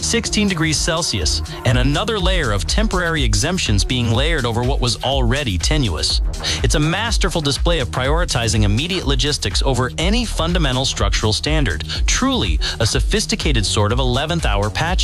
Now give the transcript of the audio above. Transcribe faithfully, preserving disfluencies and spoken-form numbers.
sixteen degrees Celsius, and another layer of temporary exemptions being layered over what was already tenuous. It's a masterful display of prioritizing immediate logistics over any fundamental structural standard. Truly a sophisticated sort of eleventh hour patch